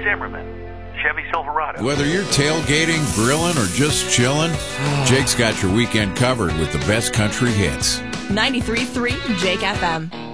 Zimmerman, Chevy Silverado. Whether you're tailgating, grilling, or just chilling, Jake's got your weekend covered with the best country hits. 93.3 Jake FM.